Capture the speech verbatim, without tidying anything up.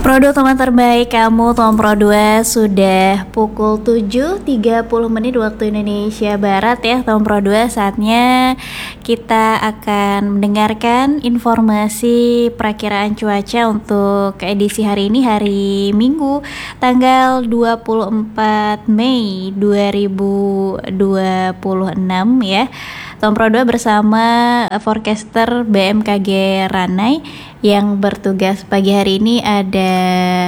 Produk teman terbaik kamu Tom Pro dua sudah pukul tujuh tiga puluh menit waktu Indonesia Barat ya. Tom Pro dua, saatnya kita akan mendengarkan informasi perakiraan cuaca untuk edisi hari ini, hari Minggu tanggal dua puluh empat Mei dua ribu dua puluh enam ya. Tom Pro dua bersama forecaster B M K G Ranai. Yang bertugas pagi hari ini ada